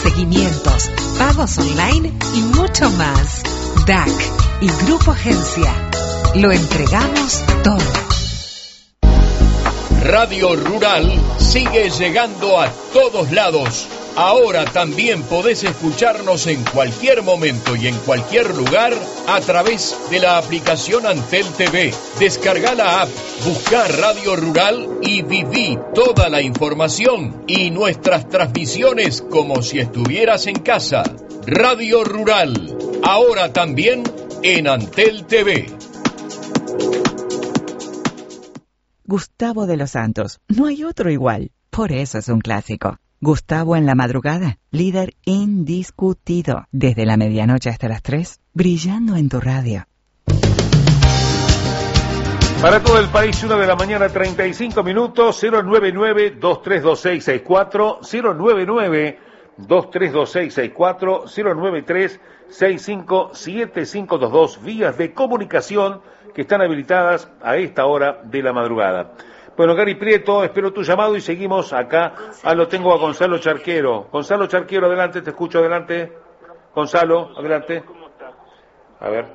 seguimientos, pagos online y mucho más. DAC y Grupo Agencia. Lo entregamos todo. Radio Rural sigue llegando a todos lados. Ahora también podés escucharnos en cualquier momento y en cualquier lugar a través de la aplicación Antel TV. Descarga la app, buscá Radio Rural y viví toda la información y nuestras transmisiones como si estuvieras en casa. Radio Rural, ahora también en Antel TV. Gustavo de los Santos, no hay otro igual, por eso es un clásico. Gustavo en la madrugada, líder indiscutido, desde la medianoche hasta las 3, brillando en tu radio. Para todo el país, 1 de la mañana, 35 minutos, 099-232664, 099-232664, 093-657522, vías de comunicación que están habilitadas a esta hora de la madrugada. Bueno, Gary Prieto, espero tu llamado y seguimos acá. Lo tengo a Gonzalo Charquero. Gonzalo Charquero, adelante, te escucho, adelante. Gonzalo, adelante. ¿Cómo estás? A ver.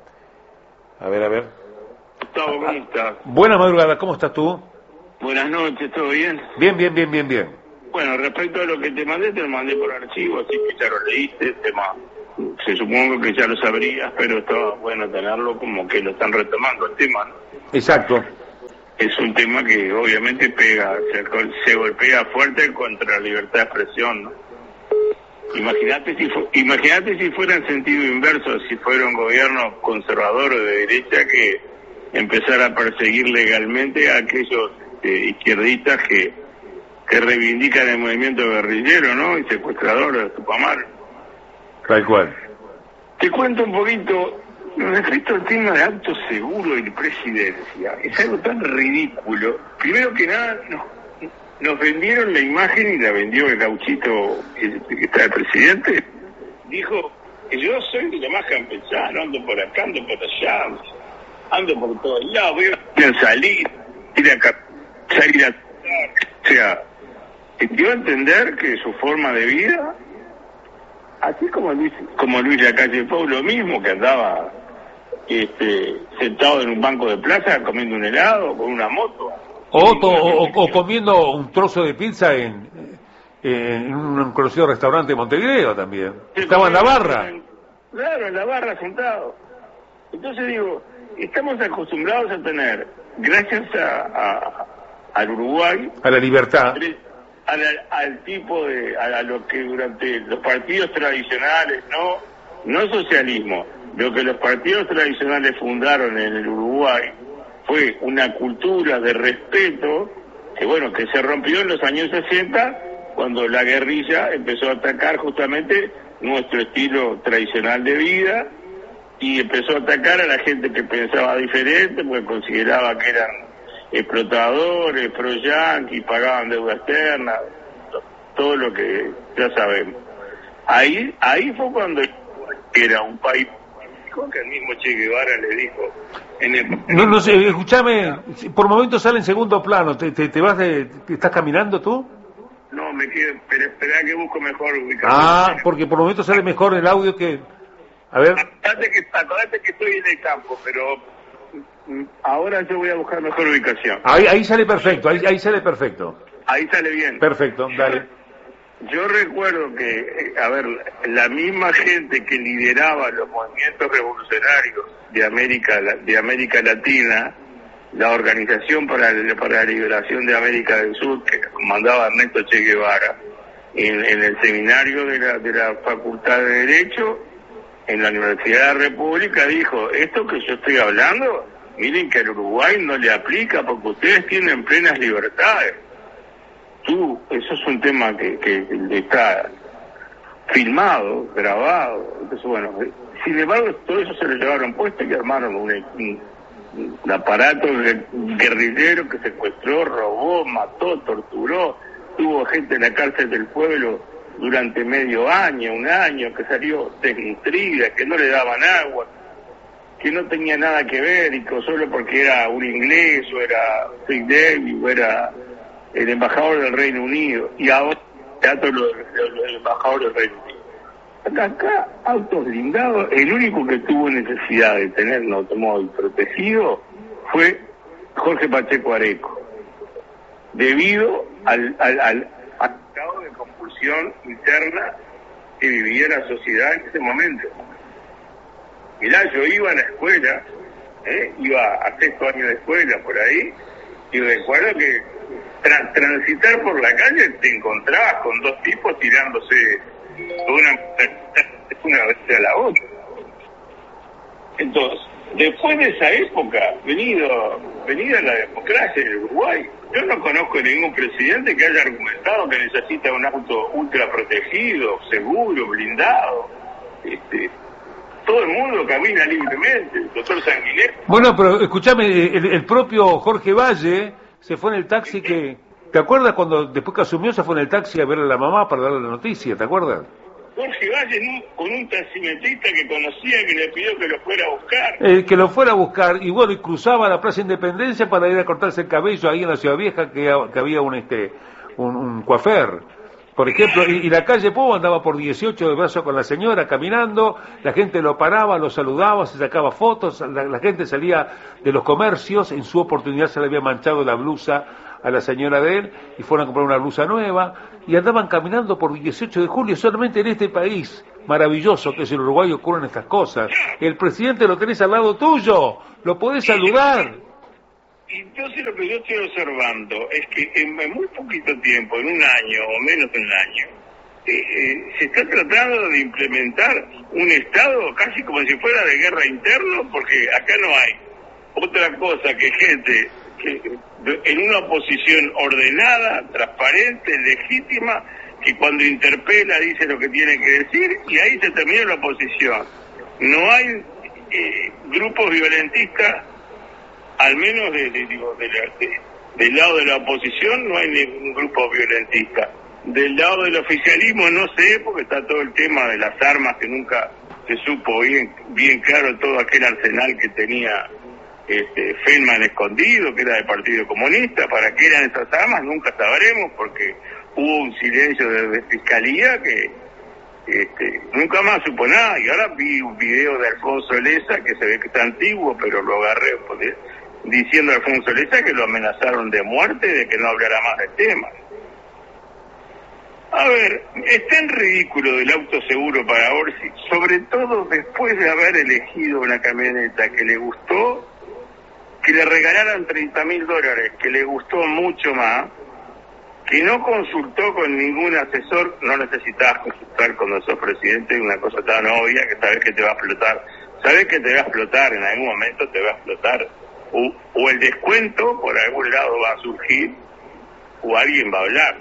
Gustavo, ¿cómo estás? Buena madrugada, ¿cómo estás tú? Buenas noches, ¿todo bien? Bien. Bueno, respecto a lo que te lo mandé por archivo, así que ya lo leíste, el tema. Se supongo que ya lo sabrías, pero estaba bueno tenerlo como que lo están retomando el tema, ¿no? Exacto. Es un tema que obviamente se golpea fuerte contra la libertad de expresión, ¿no? Imagínate si fuera en sentido inverso, si fuera un gobierno conservador o de derecha que empezara a perseguir legalmente a aquellos izquierdistas que reivindican el movimiento guerrillero, ¿no? Y secuestrador de Tupamar. Tal cual. Te cuento un poquito. Respecto al tema de acto seguro y presidencia, es algo tan ridículo. Primero que nada, nos vendieron la imagen y la vendió el gauchito que está el presidente. Dijo que yo soy de lo más campesano, ando por acá, ando por allá, ando por todos lados, voy a salir a... O sea, dio a entender que su forma de vida, así como Luis Lacalle Pou, lo mismo, que andaba sentado en un banco de plaza comiendo un helado con una moto o comiendo un trozo de pizza en un conocido restaurante de Montevideo también. Estaba en la barra. Claro, en la barra sentado. Entonces digo, estamos acostumbrados a tener, gracias al Uruguay, a la libertad, al tipo de, a lo que durante los partidos tradicionales, no socialismo, lo que los partidos tradicionales fundaron en el Uruguay fue una cultura de respeto que se rompió en los años 60 cuando la guerrilla empezó a atacar justamente nuestro estilo tradicional de vida y empezó a atacar a la gente que pensaba diferente porque consideraba que eran explotadores, pro-yanquis, pagaban deuda externa, todo lo que ya sabemos. Ahí fue cuando era un país que el mismo Che Guevara le dijo no sé, escúchame, por momentos sale en segundo plano. ¿Te vas estás caminando tú? No, me quedo, pero esperá que busco mejor ubicación. Porque por momentos sale mejor el audio que... A ver. Acordate que estoy en el campo, pero ahora yo voy a buscar mejor ubicación. Ahí sale perfecto, ahí sale perfecto. Ahí sale bien. Perfecto, dale. Yo recuerdo que, la misma gente que lideraba los movimientos revolucionarios de América Latina, la Organización para la Liberación de América del Sur, que comandaba Ernesto Che Guevara, en el seminario de la Facultad de Derecho, en la Universidad de la República, dijo, esto que yo estoy hablando, miren que al Uruguay no le aplica porque ustedes tienen plenas libertades. Eso es un tema que está filmado, grabado. Entonces, bueno, sin embargo, todo eso se lo llevaron puesto y armaron un aparato guerrillero que secuestró, robó, mató, torturó. Tuvo gente en la cárcel del pueblo durante medio año, un año, que salió desnutrida, que no le daban agua, que no tenía nada que ver, y que solo porque era un inglés, o era Rick Davis, o era el embajador del Reino Unido. Y ahora Teatro los embajadores Renzi. Acá, autos blindados, el único que tuvo necesidad de tener un automóvil protegido fue Jorge Pacheco Areco, debido al estado de compulsión interna que vivía la sociedad en ese momento. Mirá, yo iba a la escuela, iba a 6 años de escuela por ahí, y recuerdo que transitar por la calle te encontrabas con 2 tipos tirándose una vez a la otra. Entonces, después de esa época, venida la democracia en el Uruguay, yo no conozco ningún presidente que haya argumentado que necesita un auto ultra protegido, seguro, blindado. Todo el mundo camina libremente, el doctor Sanguinetti. Bueno, pero escúchame, el propio Jorge Valle se fue en el taxi que... ¿Te acuerdas cuando después que asumió se fue en el taxi a ver a la mamá para darle la noticia? ¿Te acuerdas? Jorge Valle con un taximetrista que conocía que le pidió que lo fuera a buscar. Que lo fuera a buscar, y bueno, y cruzaba la Plaza Independencia para ir a cortarse el cabello ahí en la Ciudad Vieja, que había un coafer, por ejemplo, y la calle Pou andaba por 18 de brazo con la señora caminando, la gente lo paraba, lo saludaba, se sacaba fotos, la gente salía de los comercios, en su oportunidad se le había manchado la blusa a la señora de él, y fueron a comprar una blusa nueva, y andaban caminando por 18 de julio, solamente en este país maravilloso que es el Uruguay ocurren estas cosas. El presidente lo tenés al lado tuyo, lo podés saludar. Entonces lo que yo estoy observando es que en muy poquito tiempo, en un año o menos de un año, se está tratando de implementar un Estado casi como si fuera de guerra interna, porque acá no hay otra cosa que gente que en una oposición ordenada, transparente, legítima, que cuando interpela dice lo que tiene que decir, y ahí se termina la oposición. No hay grupos violentistas, al menos del lado de la oposición no hay ningún grupo violentista. Del lado del oficialismo no sé, porque está todo el tema de las armas que nunca se supo bien claro todo aquel arsenal que tenía Feynman escondido, que era del Partido Comunista. ¿Para qué eran esas armas? Nunca sabremos, porque hubo un silencio de Fiscalía que nunca más supo nada. Y ahora vi un video de Alfonso Leza, que se ve que está antiguo, pero lo agarré diciendo a Alfonso Leza que lo amenazaron de muerte, de que no hablara más del tema. A ver, es tan ridículo del auto seguro para Orsi, sobre todo después de haber elegido una camioneta que le gustó, que le regalaran $30.000, que le gustó mucho más, que no consultó con ningún asesor. No necesitabas consultar cuando sos presidente de una cosa tan obvia que sabes que te va a explotar. Sabes que te va a explotar, en algún momento te va a explotar. O el descuento por algún lado va a surgir, o alguien va a hablar.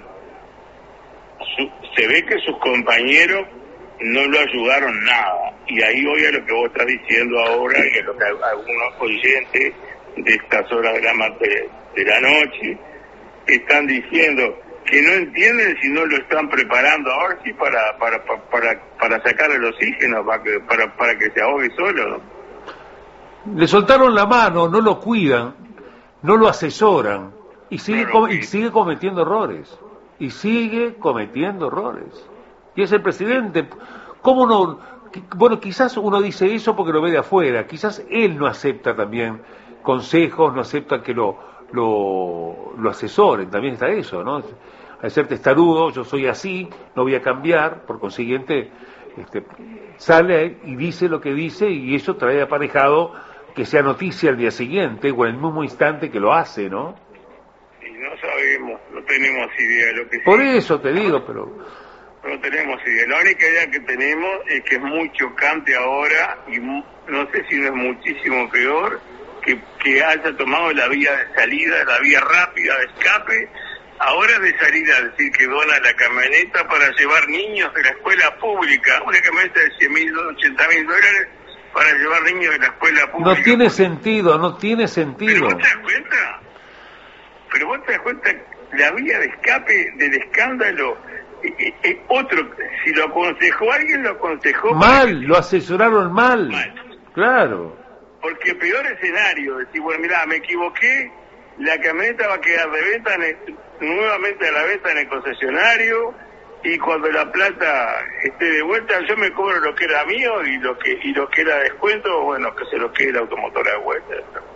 Se ve que sus compañeros no lo ayudaron nada. Y ahí voy a lo que vos estás diciendo ahora, y a lo que algunos oyentes de estas horas de la noche están diciendo, que no entienden si no lo están preparando ahora sí para sacar el oxígeno, para que se ahogue solo, ¿no? Le soltaron la mano, no lo cuidan, no lo asesoran, y sigue cometiendo errores. Y sigue cometiendo errores. Y es el presidente. ¿Cómo no? Bueno, quizás uno dice eso porque lo ve de afuera. Quizás él no acepta también consejos, no acepta que lo asesoren. También está eso, ¿no? Al ser testarudo, yo soy así, no voy a cambiar. Por consiguiente, sale y dice lo que dice, y eso trae aparejado que sea noticia al día siguiente o en el mismo instante que lo hace, ¿no? No sabemos, no tenemos idea de lo que... Por eso te digo, pero... No tenemos idea. La única idea que tenemos es que es muy chocante ahora, y no sé si no es muchísimo peor, que haya tomado la vía de salida, la vía rápida de escape, ahora de salida, es decir, que dona la camioneta para llevar niños de la escuela pública, una camioneta de $100.000, $80.000 para llevar niños de la escuela pública. No tiene sentido, no tiene sentido. ¿Pero vos te das cuenta? Pero vos te das cuenta, la vía de escape del escándalo, otro, si lo aconsejó alguien, lo aconsejó... Mal, lo asesoraron mal. Claro. Porque peor escenario, decir, bueno, mirá, me equivoqué, la camioneta va a quedar de venta, nuevamente a la venta en el concesionario, y cuando la plata esté de vuelta yo me cobro lo que era mío y lo que era descuento, bueno, que se lo quede la automotora de vuelta.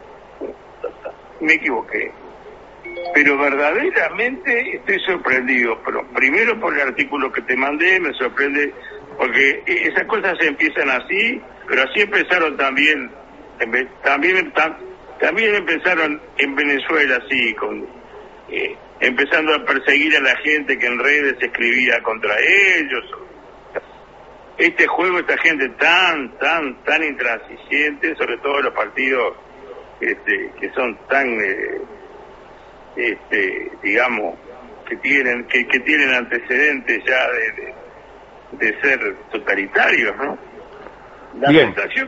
Me equivoqué. Pero verdaderamente estoy sorprendido, pero primero por el artículo que te mandé, me sorprende porque esas cosas se empiezan así, pero así empezaron también empezaron en Venezuela, así, empezando a perseguir a la gente que en redes escribía contra ellos. Este juego, esta gente tan intransigente, sobre todo los partidos que son tan digamos que tienen antecedentes ya de ser totalitarios, ¿no? La sensación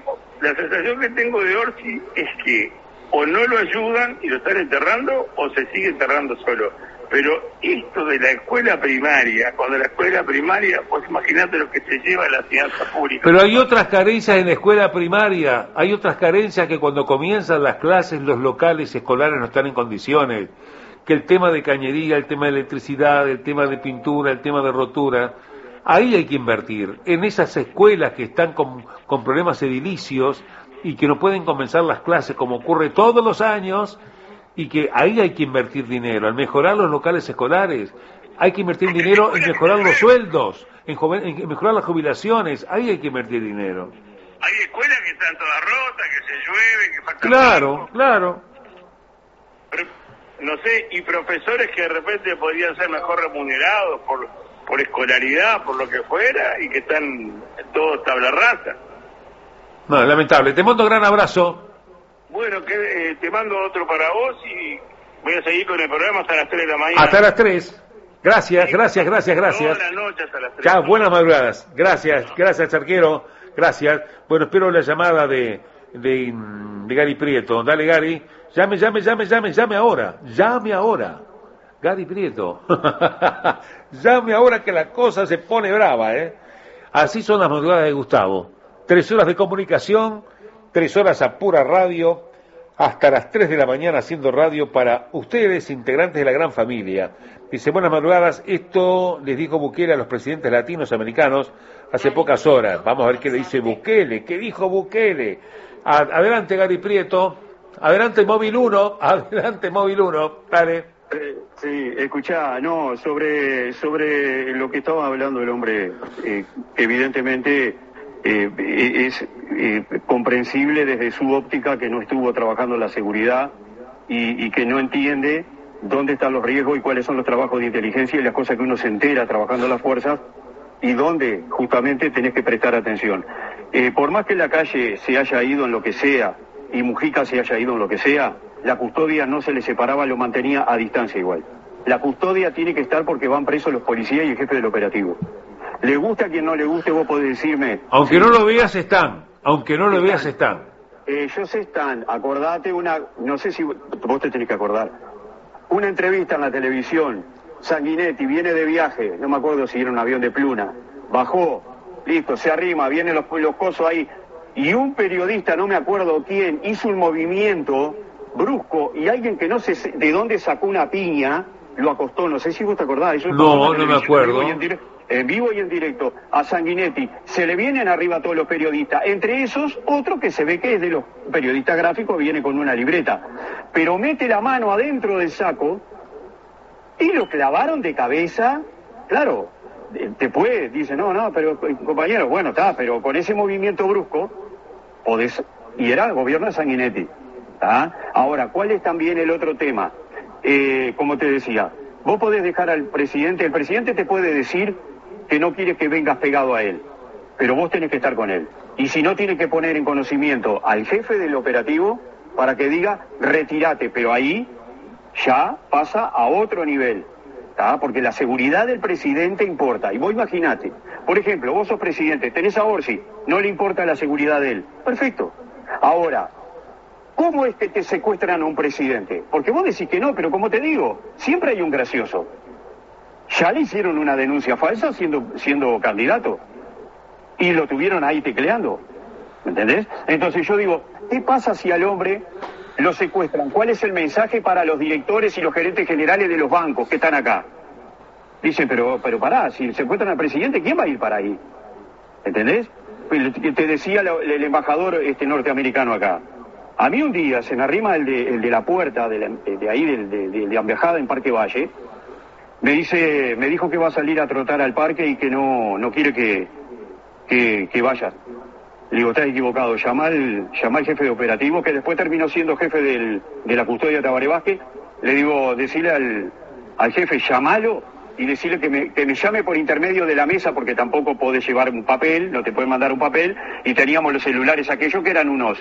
que tengo de Orsi es que o no lo ayudan y lo están enterrando o se sigue enterrando solo. Pero esto de la escuela primaria, cuando la escuela primaria, pues imagínate lo que se lleva a la enseñanza pública. Pero hay otras carencias en la escuela primaria, hay otras carencias que cuando comienzan las clases los locales escolares no están en condiciones, que el tema de cañería, el tema de electricidad, el tema de pintura, el tema de rotura, ahí hay que invertir, en esas escuelas que están con problemas edilicios y que no pueden comenzar las clases como ocurre todos los años, y que ahí hay que invertir dinero, en mejorar los locales escolares, hay que invertir dinero en mejorar los sueldos, en mejorar las jubilaciones, ahí hay que invertir dinero. Hay escuelas que están todas rotas, que se llueve, que faltan... Claro. Pero, no sé, y profesores que de repente podrían ser mejor remunerados por escolaridad, por lo que fuera, y que están todos tabla rasa. No, lamentable. Te mando un gran abrazo. Bueno, te mando otro para vos y voy a seguir con el programa hasta las 3 de la mañana. Hasta las 3. Gracias. Toda la noche hasta las 3. Chao, buenas madrugadas. Gracias, Charquero. Gracias. Bueno, espero la llamada de Gary Prieto. Dale, Gary. Llame ahora. Llame ahora. Gary Prieto. Llame ahora que la cosa se pone brava, ¿eh? Así son las madrugadas de Gustavo. 3 horas de comunicación, 3 horas a pura radio, hasta las 3 de la mañana haciendo radio para ustedes, integrantes de la gran familia. Dice, buenas madrugadas, esto les dijo Bukele a los presidentes latinos americanos hace pocas horas. Vamos a ver qué le dice Bukele, qué dijo Bukele. Adelante, Gary Prieto, adelante Móvil 1, dale. Sí, escuchá, no, sobre lo que estaba hablando el hombre, evidentemente... es comprensible desde su óptica que no estuvo trabajando en la seguridad y que no entiende dónde están los riesgos y cuáles son los trabajos de inteligencia y las cosas que uno se entera trabajando en las fuerzas y dónde justamente tenés que prestar atención. Por más que la calle se haya ido en lo que sea y Mujica se haya ido en lo que sea, la custodia no se le separaba, lo mantenía a distancia igual. La custodia tiene que estar porque van presos los policías y el jefe del operativo. Le gusta a quien no le guste, vos podés decirme... Aunque sí, no lo veas, están. Ellos están. Acordate no sé si vos te tenés que acordar. Una entrevista en la televisión. Sanguinetti viene de viaje, no me acuerdo si era un avión de pluna. Bajó, listo, se arrima, vienen los cosos ahí. Y un periodista, no me acuerdo quién, hizo un movimiento brusco y alguien que no sé de dónde sacó una piña, lo acostó. No sé si vos te acordás. No me acuerdo. En vivo y en directo, a Sanguinetti, se le vienen arriba todos los periodistas, entre esos, otro que se ve que es de los periodistas gráficos, viene con una libreta, pero mete la mano adentro del saco y lo clavaron de cabeza, claro, después dice, no, pero compañero, bueno, está, pero con ese movimiento brusco, podés, y era el gobierno de Sanguinetti, ¿tá? Ahora, ¿cuál es también el otro tema? Como te decía, vos podés dejar al presidente, el presidente te puede decir que no quiere que vengas pegado a él, pero vos tenés que estar con él. Y si no, tiene que poner en conocimiento al jefe del operativo para que diga, retírate, pero ahí ya pasa a otro nivel, ¿tá? Porque la seguridad del presidente importa. Y vos imaginate, por ejemplo, vos sos presidente, tenés a Orsi, no le importa la seguridad de él. Perfecto. Ahora, ¿cómo es que te secuestran a un presidente? Porque vos decís que no, pero como te digo, siempre hay un gracioso. Ya le hicieron una denuncia falsa siendo candidato. Y lo tuvieron ahí tecleando. ¿Me entendés? Entonces yo digo, ¿qué pasa si al hombre lo secuestran? ¿Cuál es el mensaje para los directores y los gerentes generales de los bancos que están acá? Dice, pero pará, si se encuentran al presidente, ¿quién va a ir para ahí? ¿Entendés? Te decía el embajador norteamericano acá. A mí un día se me arrima el de la puerta de ahí, de la embajada en Parque Valle. Me dijo que va a salir a trotar al parque y que no quiere que vaya. Le digo, estás equivocado, llama al jefe de operativo, que después terminó siendo jefe de la custodia de Tabaré Vázquez. Le digo, decirle al jefe, llamalo y decirle que me llame por intermedio de la mesa, porque tampoco podés llevar un papel, no te pueden mandar un papel, y teníamos los celulares aquellos que eran unos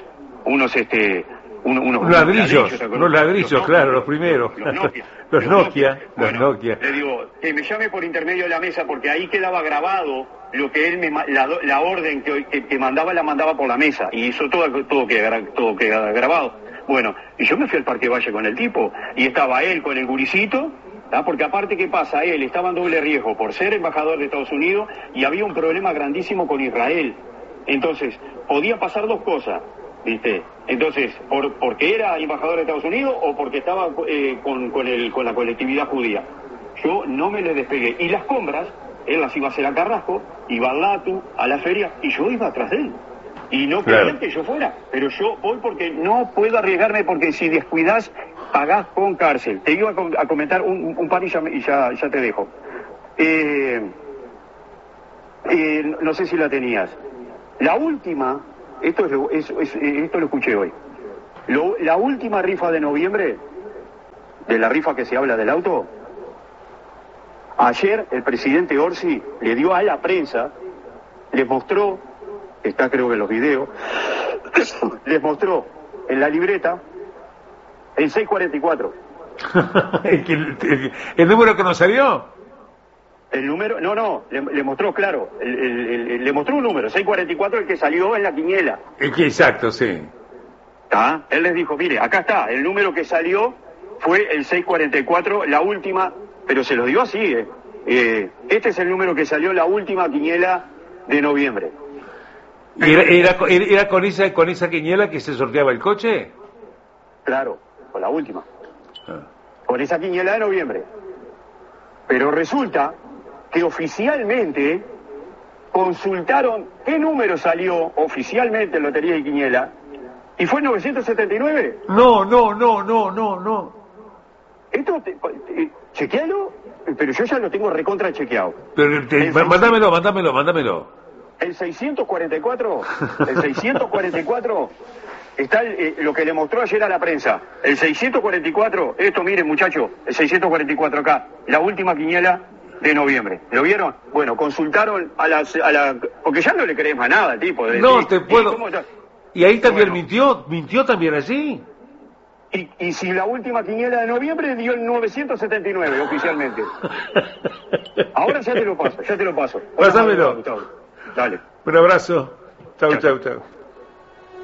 ladrillos, claro, los primeros. Los Nokia. Le digo, que me llame por intermedio de la mesa, porque ahí quedaba grabado lo que él la orden que mandaba, la mandaba por la mesa, y eso todo queda grabado. Bueno, y yo me fui al Parque Valle con el tipo, y estaba él con el guricito, porque aparte, ¿qué pasa? Él estaba en doble riesgo por ser embajador de Estados Unidos, y había un problema grandísimo con Israel. Entonces, podía pasar dos cosas, ¿viste? Entonces, porque era embajador de Estados Unidos o porque estaba con la colectividad judía. Yo no me le despegué. Y las compras, él las iba a hacer a Carrasco, iba al Latu, a la feria, y yo iba atrás de él. Y no querían que yo fuera, pero yo voy porque no puedo arriesgarme, porque si descuidas, pagás con cárcel. Te iba a comentar un par y ya te dejo. No sé si la tenías. La última, esto lo escuché hoy, la última rifa de noviembre, de la rifa que se habla del auto, ayer el presidente Orsi le dio a la prensa, les mostró, está creo que en los videos, les mostró en la libreta el 644. ¿El número que nos salió? El número, no, le mostró, claro, le mostró un número, 644, el que salió en la quiniela. Exacto, sí. Él les dijo, mire, acá está, el número que salió fue el 644, la última, pero se lo dio así, este es el número que salió la última quiniela de noviembre. ¿Era con esa quiniela que se sorteaba el coche? Claro, con la última. Con esa quiniela de noviembre. Pero resulta que oficialmente consultaron qué número salió oficialmente en Lotería y Quiniela, y fue 979. No. Esto, chequealo, pero yo ya lo tengo recontra chequeado. Pero mándamelo. El 644 está lo que le mostró ayer a la prensa. El 644, esto miren muchachos, el 644 acá, la última quiniela de noviembre. ¿Lo vieron? Bueno, consultaron porque ya no le crees más nada al tipo. Y ahí también mintió también así. Y si la última quiniela de noviembre dio el 979 oficialmente. Ahora ya te lo paso. Pásamelo. Dale. Un abrazo. Chau.